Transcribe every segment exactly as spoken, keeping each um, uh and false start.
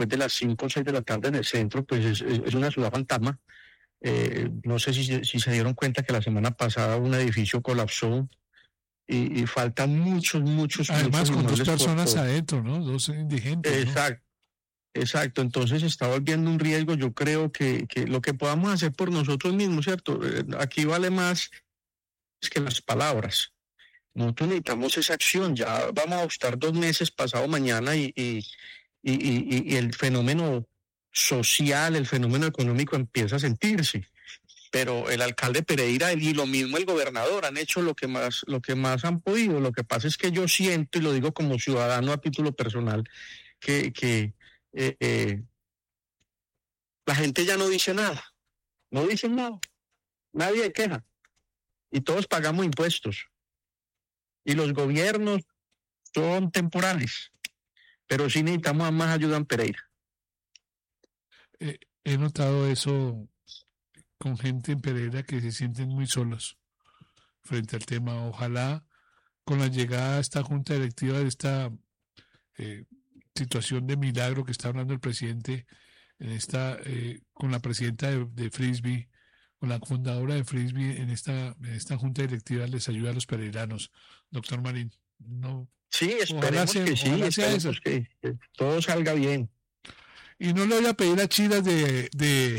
después de las cinco o seis de la tarde en el centro, pues es, es, es una ciudad fantasma. Eh, no sé si, si se dieron cuenta que la semana pasada un edificio colapsó y, y faltan muchos, muchos, además muchos con dos personas por, por... adentro, ¿no? Dos indigentes. Exacto. ¿No? Exacto, entonces se está volviendo un riesgo. Yo creo que, que lo que podamos hacer por nosotros mismos, ¿cierto? Aquí vale más que las palabras. Nosotros necesitamos esa acción. Ya vamos a estar dos meses pasado mañana y, y, y, y, y el fenómeno social, el fenómeno económico empieza a sentirse. Pero el alcalde Pereira y lo mismo el gobernador han hecho lo que más, lo que más han podido. Lo que pasa es que yo siento, y lo digo como ciudadano a título personal, que... que Eh, eh, la gente ya no dice nada, no dicen nada, nadie queja y todos pagamos impuestos y los gobiernos son temporales, pero sí necesitamos más ayuda en Pereira. Eh, he notado eso con gente en Pereira que se sienten muy solos frente al tema. Ojalá con la llegada a esta junta directiva de esta eh, situación de milagro que está hablando el presidente en esta eh, con la presidenta de, de Frisbee, con la fundadora de Frisbee en esta en esta junta directiva les ayuda a los pereiranos, doctor Marín. No, sí, esperemos sea, que sí, esperemos que, que todo salga bien. Y no le voy a pedir a chidas de de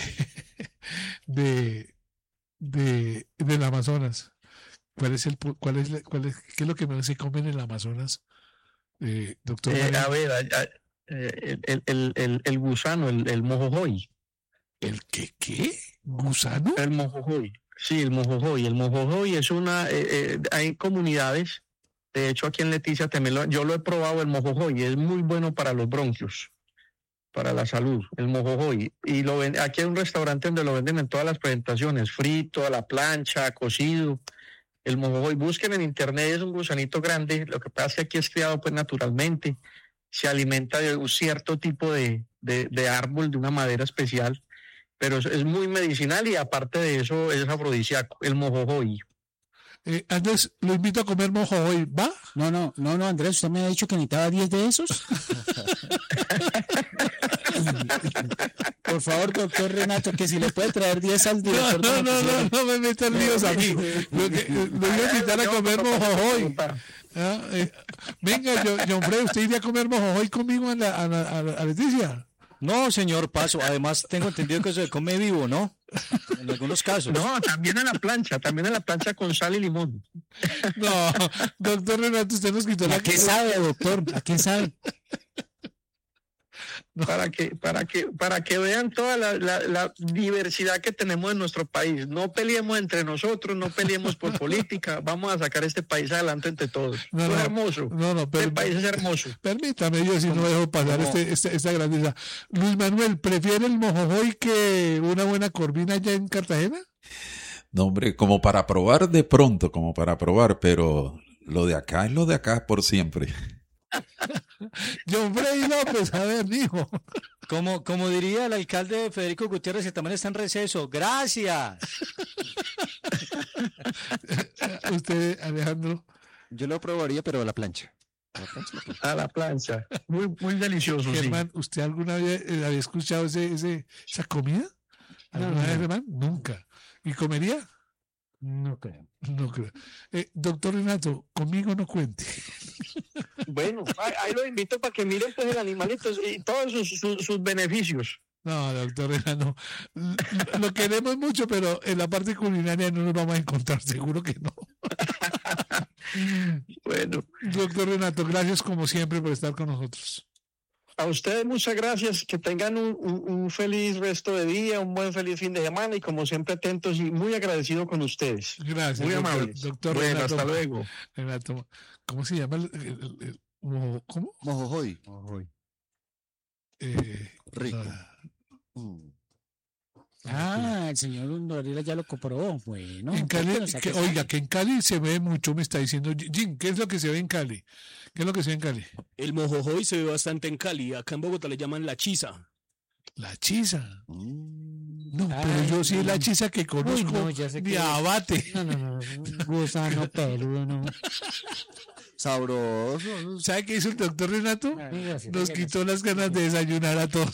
de de del Amazonas. ¿Cuál es el cuál es cuál es qué es lo que más se come en el Amazonas? Eh, doctor eh, a ver, a, a, el, el, el, el gusano, el, el mojojoy. ¿El qué qué? ¿Gusano? El mojojoy. Sí, el mojojoy. El mojojoy es una... Eh, eh, hay comunidades, de hecho aquí en Leticia también lo, yo lo he probado, el mojojoy. Es muy bueno para los bronquios, para la salud, el mojojoy. Y lo ven, aquí hay un restaurante donde lo venden en todas las presentaciones, frito, a la plancha, cocido. El mojojoy, busquen en internet, es un gusanito grande. Lo que pasa es que aquí es criado pues naturalmente. Se alimenta de un cierto tipo de, de, de árbol, de una madera especial. Pero es, es muy medicinal y aparte de eso es afrodisíaco, el mojojoy. Eh, Andrés, lo invito a comer mojojoy, ¿va? No, no, no, no, Andrés, usted me ha dicho que necesitaba diez de esos. Por favor, doctor Renato, que si le puede traer diez al director. No, no, no, no, no me metan líos a mí. Lo, que, lo voy a invitar a comer mojojoy. ¿Ah? Eh, venga, John Freddy, ¿usted iría a comer mojojoy conmigo a, la, a, la, a Leticia? No, señor Paso, además tengo entendido que se come vivo, ¿no? En algunos casos. No, también en la plancha, también en la plancha con sal y limón. No, doctor Renato, usted nos quitó la... ¿A qué sabe, doctor? ¿A qué sabe? No. Para que, para que, para que vean toda la, la, la diversidad que tenemos en nuestro país. No peleemos entre nosotros, no peleemos por política. Vamos a sacar este país adelante entre todos. No, no, es hermoso. No, no, pero, el país es hermoso. Permítame, yo si no dejo pasar este, este, esta grandeza. Luis Manuel, ¿prefiere el mojojoy que una buena corvina allá en Cartagena? No, hombre, como para probar de pronto, como para probar, pero lo de acá es lo de acá por siempre. John Freddy López, a ver, dijo. Como, como diría el alcalde Federico Gutiérrez, que también está en receso. ¡Gracias! Usted, Alejandro. Yo lo probaría, pero a la plancha. A la plancha. A la plancha. Muy, muy delicioso. Germán, sí. ¿usted alguna vez había escuchado ese, ese, esa comida? ¿Alguna no, vez, Germán? Nunca. ¿Y comería? No creo. No creo. Eh, doctor Renato, conmigo no cuente. Bueno, ahí, ahí lo invito para que miren pues el animalito y todos sus, sus, sus beneficios. No, doctor Renato, lo, lo queremos mucho, pero en la parte culinaria no nos vamos a encontrar, seguro que no. Bueno. Doctor Renato, gracias como siempre por estar con nosotros. A ustedes muchas gracias, que tengan un, un, un feliz resto de día, un buen feliz fin de semana y como siempre atentos y muy agradecido con ustedes. Gracias. Muy doctor, amables. Doctor bueno, Renato, hasta luego. Renato, ¿cómo se llama? El, el, el, mojo, ¿Cómo? Mojojoy. Mojojoy. Eh, Rico. No. Mm. Ah, el señor Undorila ya lo comprobó. Bueno, en Cali, que que, oiga, que en Cali se ve mucho, me está diciendo Jim, ¿qué es lo que se ve en Cali? ¿Qué es lo que se ve en Cali? El mojojoy se ve bastante en Cali, acá en Bogotá le llaman la chiza. La chiza. Mm. No, Ay, pero yo sí la chiza que conozco. Uy, no, ya sé de que... abate. No, no, no, gusano peludo, no. Sabroso. ¿Sabe qué hizo el doctor Renato? Nos quitó las ganas de desayunar a todos.